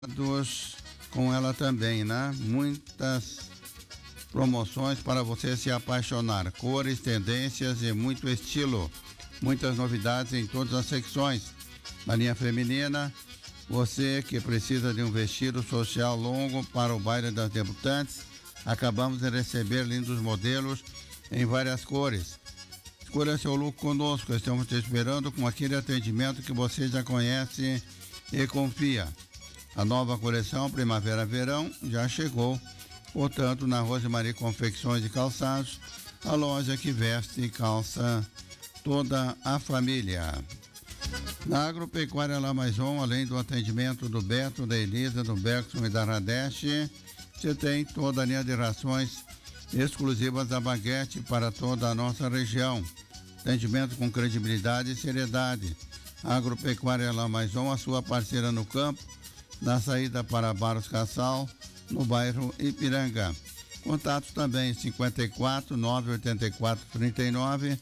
com ela também, né? Muitas promoções para você se apaixonar, cores, tendências e muito estilo. Muitas novidades em todas as secções. Na linha feminina, você que precisa de um vestido social longo para o baile das debutantes, acabamos de receber lindos modelos em várias cores. Escolha seu look conosco, estamos te esperando com aquele atendimento que você já conhece e confia. A nova coleção Primavera-Verão já chegou, portanto, na Rosemarie Confecções e Calçados, a loja que veste e calça toda a família. Na Agropecuária La Maison, além do atendimento do Beto, da Elisa, do Bergson e da Radeste, você tem toda a linha de rações exclusivas da Baguete para toda a nossa região. Atendimento com credibilidade e seriedade. Agropecuária La Maison, a sua parceira no campo, na saída para Barros Cassal, no bairro Ipiranga. Contatos também 54 984 39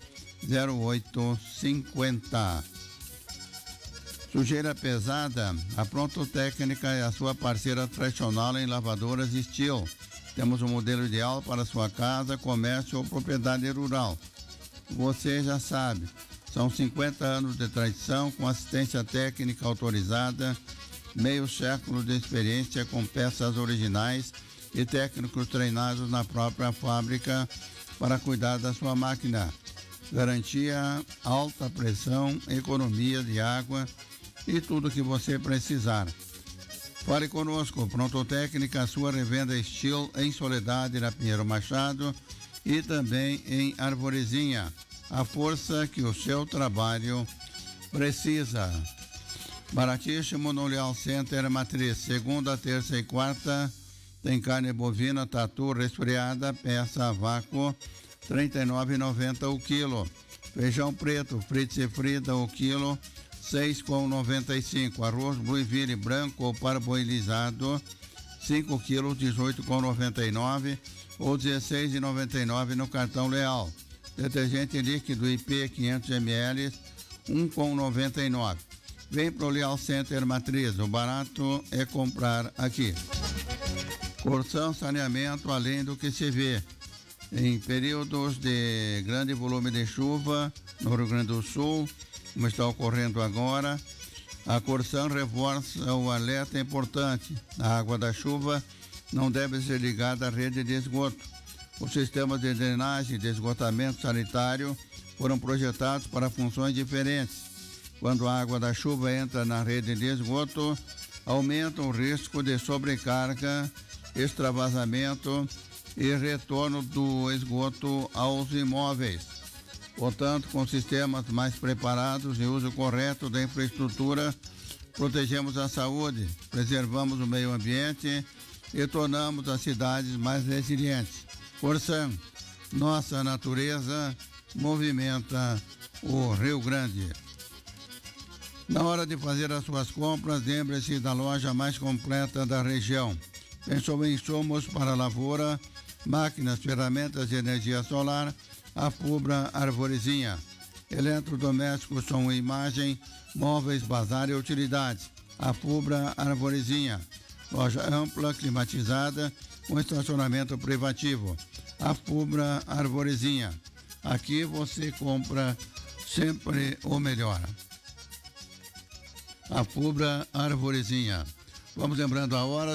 0850. Sujeira pesada, a Pronto Técnica é a sua parceira tradicional em lavadoras Steel. Temos um modelo ideal para sua casa, comércio ou propriedade rural. Você já sabe, são 50 anos de tradição com assistência técnica autorizada, meio século de experiência com peças originais e técnicos treinados na própria fábrica para cuidar da sua máquina. Garantia, alta pressão, economia de água e tudo o que você precisar. Fale conosco, Pronto Técnica, sua revenda Steel em Soledade, na Pinheiro Machado e também em Arvorezinha. A força que o seu trabalho precisa. Baratíssimo no Leal Center Matriz, segunda, terça e quarta, tem carne bovina, tatu resfriada, peça a vácuo, R$ 39,90 o quilo. Feijão preto, fritz e frita o quilo, R$ 6,95. Arroz Blueville branco ou parboilizado, 5 quilos, R$ 18,99 ou R$ 16,99 no cartão Leal. Detergente líquido IP 500 ml, R$ 1,99. Vem pro Leal Center Matriz, o barato é comprar aqui. Corção Saneamento, além do que se vê. Em períodos de grande volume de chuva no Rio Grande do Sul, como está ocorrendo agora, a Corção reforça o alerta importante. A água da chuva não deve ser ligada à rede de esgoto. Os sistemas de drenagem e de esgotamento sanitário foram projetados para funções diferentes. Quando a água da chuva entra na rede de esgoto, aumenta o risco de sobrecarga, extravasamento e retorno do esgoto aos imóveis. Portanto, com sistemas mais preparados e uso correto da infraestrutura, protegemos a saúde, preservamos o meio ambiente e tornamos as cidades mais resilientes. Corção, nossa natureza movimenta o Rio Grande. Na hora de fazer as suas compras, lembre-se da loja mais completa da região. Pensou em insumos para a lavoura, máquinas, ferramentas de energia solar, a Fubra Arvorezinha. Eletrodomésticos, som e imagem, móveis, bazar e utilidades. A Fubra Arvorezinha. Loja ampla, climatizada, com estacionamento privativo. A Fubra Arvorezinha. Aqui você compra sempre o melhor. A Fubra Arvorezinha. Vamos lembrando a hora,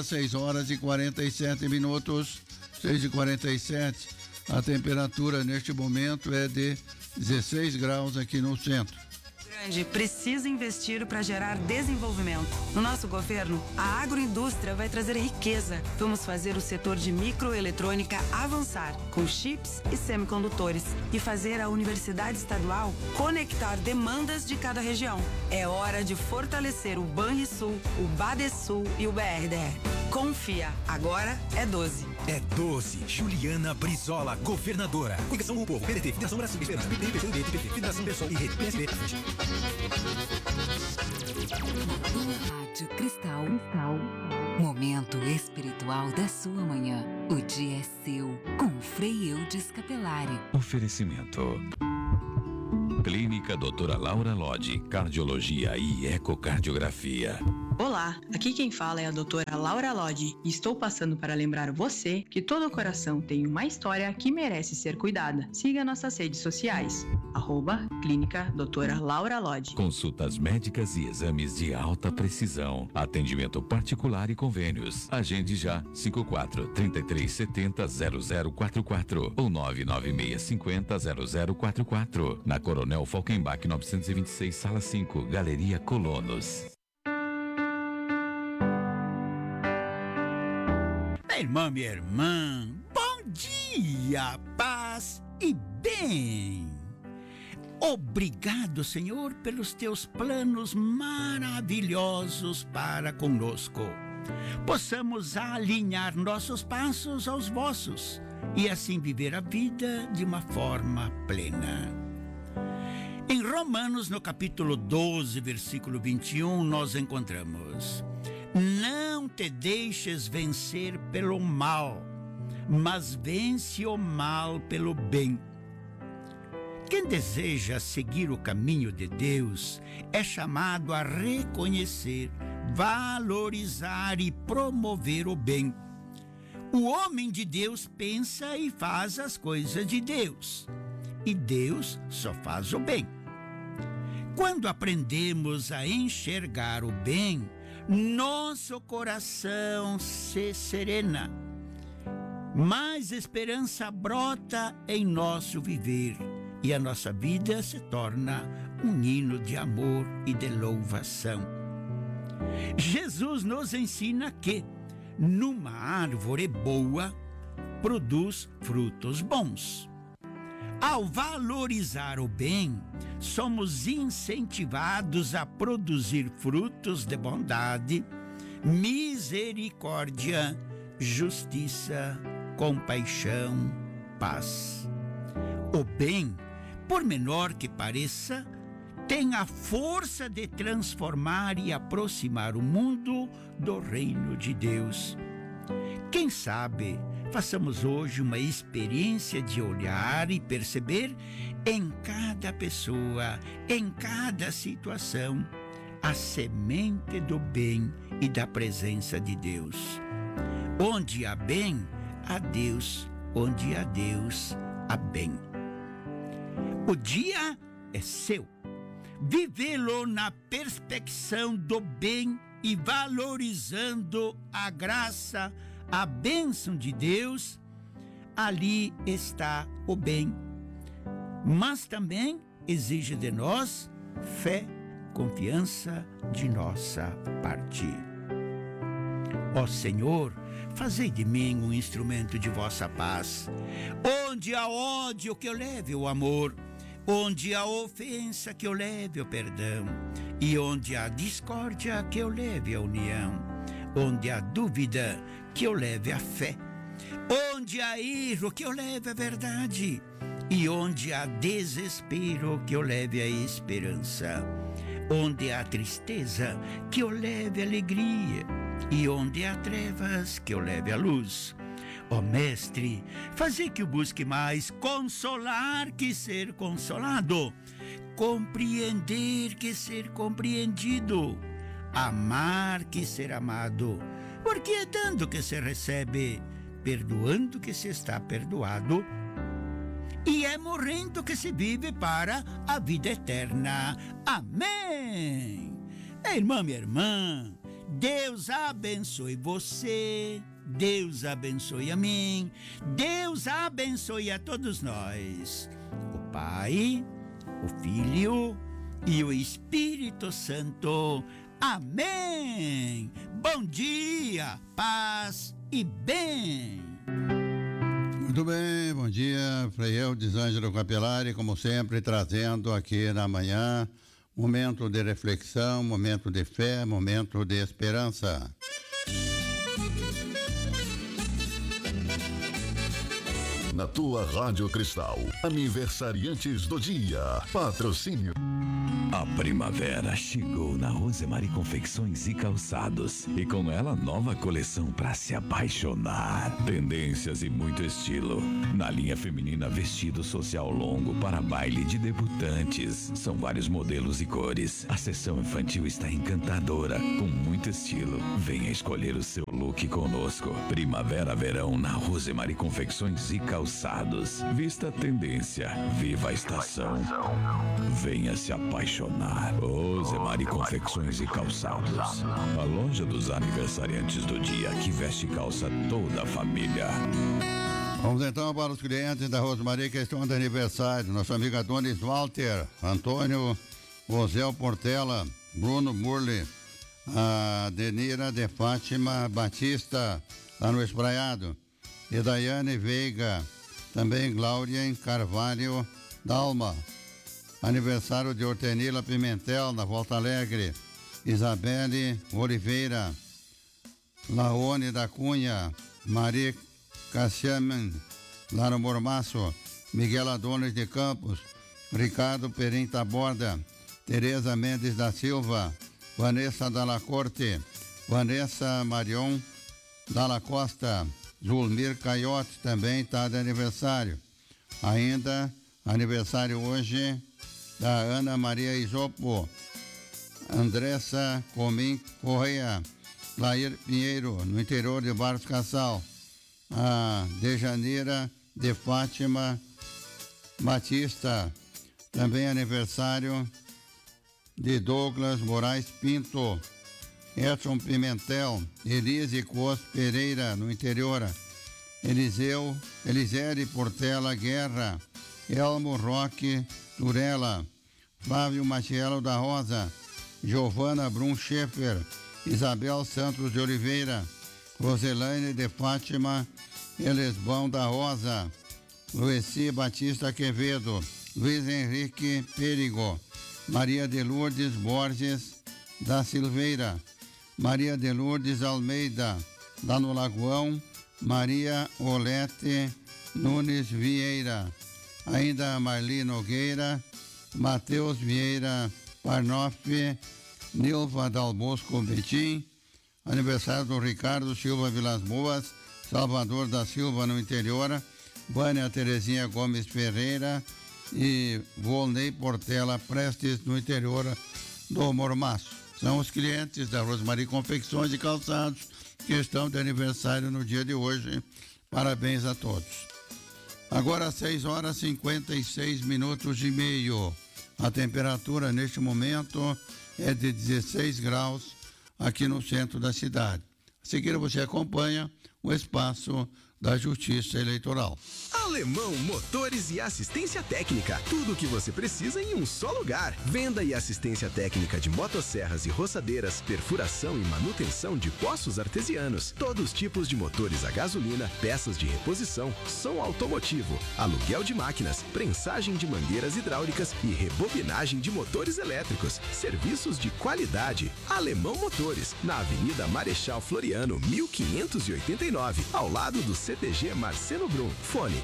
6h47, 6h47. A temperatura neste momento é de 16 graus aqui no centro. Grande precisa investir para gerar desenvolvimento. No nosso governo, a agroindústria vai trazer riqueza. Vamos fazer o setor de microeletrônica avançar, com chips e semicondutores, e fazer a Universidade Estadual conectar demandas de cada região. É hora de fortalecer o Banrisul, o Badesul e o BRDR. Confia, agora é 12. É 12. Juliana Brizola, governadora. Coligação do Povo, PDT, Federação Brasil, Esperança, PT, PCdoB, PPT, Federação Pessoal e Rede PSB. Rádio Cristal. Momento espiritual da sua manhã. O dia é seu, com Frei Eudes Capelari. Oferecimento. Clínica Doutora Laura Lodge, Cardiologia e Ecocardiografia. Olá, aqui quem fala é a doutora Laura Lodi e estou passando para lembrar você que todo coração tem uma história que merece ser cuidada. Siga nossas redes sociais, @Clínica Doutora Laura Lodi. Consultas médicas e exames de alta precisão. Atendimento particular e convênios. Agende já 54-3370-0044 ou 99650-0044. Na Coronel Falkenbach 926, Sala 5, Galeria Colonos. Minha irmã, bom dia, paz e bem. Obrigado, Senhor, pelos teus planos maravilhosos para conosco. Possamos alinhar nossos passos aos vossos e assim viver a vida de uma forma plena. Em Romanos, no capítulo 12, versículo 21, nós encontramos: não te deixes vencer pelo mal, mas vence o mal pelo bem. Quem deseja seguir o caminho de Deus é chamado a reconhecer, valorizar e promover o bem. O homem de Deus pensa e faz as coisas de Deus, e Deus só faz o bem. Quando aprendemos a enxergar o bem, nosso coração se serena, mais esperança brota em nosso viver e a nossa vida se torna um hino de amor e de louvação. Jesus nos ensina que numa árvore boa produz frutos bons. Ao valorizar o bem, somos incentivados a produzir frutos de bondade, misericórdia, justiça, compaixão, paz. O bem, por menor que pareça, tem a força de transformar e aproximar o mundo do reino de Deus. Quem sabe façamos hoje uma experiência de olhar e perceber em cada pessoa, em cada situação, a semente do bem e da presença de Deus. Onde há bem, há Deus. Onde há Deus, há bem. O dia é seu. Vivê-lo na perspectiva do bem e valorizando a graça, a bênção de Deus, ali está o bem. Mas também exige de nós fé, confiança de nossa parte. Ó Senhor, fazei de mim um instrumento de vossa paz. Onde há ódio, que eu leve o amor. Onde há ofensa, que eu leve o perdão. E onde há discórdia, que eu leve a união. Onde há dúvida, que eu leve a fé. Onde há erro, que eu leve a verdade. E onde há desespero, que eu leve a esperança. Onde há tristeza, que eu leve a alegria. E onde há trevas, que eu leve a luz. Ó Mestre, fazei que eu busque mais consolar que ser consolado, compreender que ser compreendido, amar que ser amado, porque é dando que se recebe, perdoando que se está perdoado, e é morrendo que se vive para a vida eterna. Amém! Irmã, minha irmã, Deus abençoe você, Deus abençoe a mim, Deus abençoe a todos nós. O Pai, o Filho e o Espírito Santo. Amém! Bom dia, paz e bem! Muito bem, bom dia, Frei Eudes Ângelo Capelari, como sempre, trazendo aqui na manhã momento de reflexão, momento de fé, momento de esperança. Na tua Rádio Cristal, aniversariantes do dia, patrocínio. A primavera chegou na Rosemary Confecções e Calçados. E com ela, nova coleção para se apaixonar. Tendências e muito estilo. Na linha feminina, vestido social longo para baile de debutantes. São vários modelos e cores. A seção infantil está encantadora, com muito estilo. Venha escolher o seu look conosco. Primavera-verão na Rosemary Confecções e Calçados. Vista a tendência. Viva a estação. Venha se apaixonar. Rosemary Confecções e Calçados. A loja dos aniversariantes do dia que veste calça toda a família. Vamos então para os clientes da Rosemary que estão de aniversário. Nosso amigo Adonis Walter, Antônio Osel Portela, Bruno Burli, a Denira de Fátima Batista, lá no Espraiado, e Daiane Veiga, também Glória Carvalho Dalma. Aniversário de Hortenila Pimentel, na Volta Alegre. Isabelle Oliveira, Laone da Cunha, Maria Cassiamen, lá no Mormaço. Miguel Adonis de Campos, Ricardo Perim Taborda, Tereza Mendes da Silva, Vanessa Dalla Corte, Vanessa Marion Dalla Costa, Zulmir Caiote também está de aniversário. Ainda aniversário hoje da Ana Maria Isopo, Andressa Comim Correia, Lair Pinheiro, no interior de Barros Cassal, a Dejaneira de Fátima Batista, também aniversário de Douglas Moraes Pinto, Edson Pimentel, Elise Cos Pereira, no interior, Elisere Portela Guerra, Elmo Roque Turella, Flávio Macielo da Rosa, Giovana Brum Schaefer, Isabel Santos de Oliveira, Roselaine de Fátima Elesbão da Rosa, Lueci Batista Quevedo, Luiz Henrique Perigo, Maria de Lourdes Borges da Silveira, Maria de Lourdes Almeida, lá no Lagoão, Maria Olete Nunes Vieira, ainda Marli Nogueira, Matheus Vieira Parnoff, Nilva Dalbosco Betim, aniversário do Ricardo Silva Vilas Boas, Salvador da Silva no interior, Vânia Terezinha Gomes Ferreira e Volney Portela Prestes no interior do Mormaço. São os clientes da Rosemary Confecções e Calçados que estão de aniversário no dia de hoje. Parabéns a todos. Agora 6h56 A temperatura neste momento é de 16 graus aqui no centro da cidade. A seguir você acompanha o espaço da Justiça Eleitoral. Alemão Motores e Assistência Técnica. Tudo o que você precisa em um só lugar. Venda e assistência técnica de motosserras e roçadeiras, perfuração e manutenção de poços artesianos. Todos os tipos de motores a gasolina, peças de reposição, som automotivo, aluguel de máquinas, prensagem de mangueiras hidráulicas e rebobinagem de motores elétricos. Serviços de qualidade. Alemão Motores, na Avenida Marechal Floriano, 1589, ao lado do CTG Marcelo Brum. Fone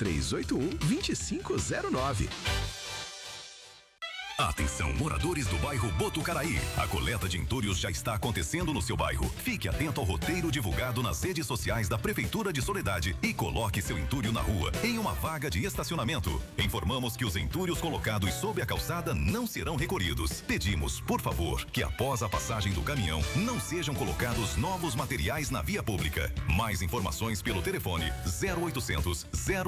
3381-2509. Atenção, moradores do bairro Botucaraí. A coleta de entulhos já está acontecendo no seu bairro. Fique atento ao roteiro divulgado nas redes sociais da Prefeitura de Soledade e coloque seu entulho na rua, em uma vaga de estacionamento. Informamos que os entulhos colocados sob a calçada não serão recolhidos. Pedimos, por favor, que após a passagem do caminhão não sejam colocados novos materiais na via pública. Mais informações pelo telefone 0800 000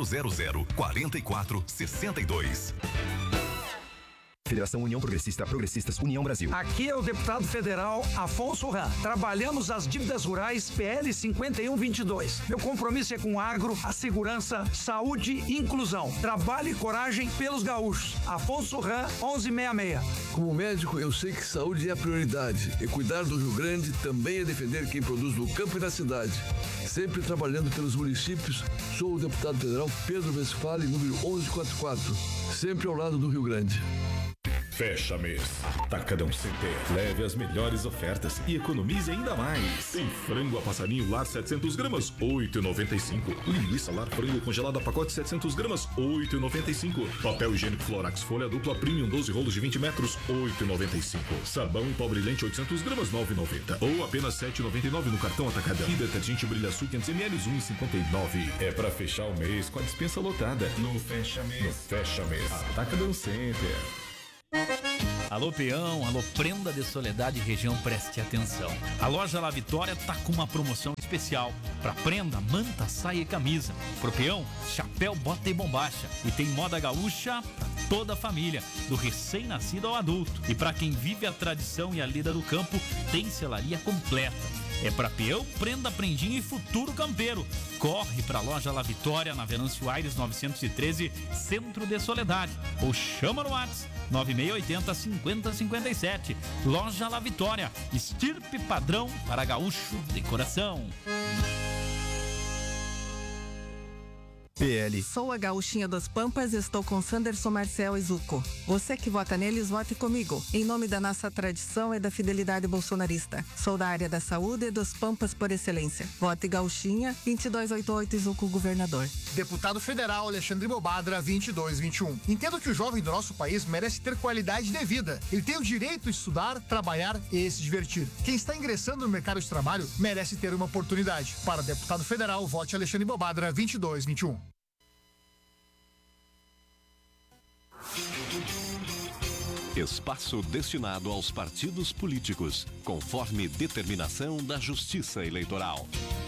4462. Federação União Progressistas União Brasil. Aqui é o deputado federal Afonso Ram. Trabalhamos as dívidas rurais PL 5122. Meu compromisso é com o agro, a segurança, saúde e inclusão. Trabalho e coragem pelos gaúchos. Afonso Ram, 1166. Como médico, eu sei que saúde é a prioridade. E cuidar do Rio Grande também é defender quem produz no campo e na cidade. Sempre trabalhando pelos municípios, sou o deputado federal Pedro Westphalen, número 1144. Sempre ao lado do Rio Grande. Fecha mês. Atacadão Center. Leve as melhores ofertas e economize ainda mais. Tem frango a passarinho lar 700 gramas, R$ 8,95. Linguiça lar frango congelada pacote 700 gramas, R$ 8,95. Papel higiênico Florax folha dupla premium 12 rolos de 20 metros, R$ 8,95. Sabão em pó brilhante 800 gramas, R$ 9,90. Ou apenas R$ 7,99 no cartão Atacadão. E detergente Brilha Sul 500 ml, R$ 1,59. É pra fechar o mês com a dispensa lotada. No fecha mês. No fecha mês. Atacadão Center. Alô peão, alô prenda de Soledade região, preste atenção. A loja La Vitória tá com uma promoção especial. Pra prenda, manta, saia e camisa. Pro peão, chapéu, bota e bombacha. E tem moda gaúcha pra toda a família, do recém-nascido ao adulto. E pra quem vive a tradição e a lida do campo, tem selaria completa. É pra peão, prenda, prendinha e futuro campeiro. Corre pra loja La Vitória, na Venâncio Aires 913, Centro de Soledade. Ou chama no WhatsApp 9680-5057. Loja La Vitória, estirpe padrão para gaúcho de coração. PL. Sou a Gaúchinha dos Pampas e estou com Sanderson Marcel e Zuco. Você que vota neles, vote comigo. Em nome da nossa tradição e da fidelidade bolsonarista. Sou da área da saúde e dos Pampas por excelência. Vote Gaúchinha, 2288 e Zuco governador. Deputado Federal Alexandre Bobadra, 2221. Entendo que o jovem do nosso país merece ter qualidade de vida. Ele tem o direito de estudar, trabalhar e se divertir. Quem está ingressando no mercado de trabalho merece ter uma oportunidade. Para deputado federal, vote Alexandre Bobadra, 2221. Espaço destinado aos partidos políticos, conforme determinação da Justiça Eleitoral.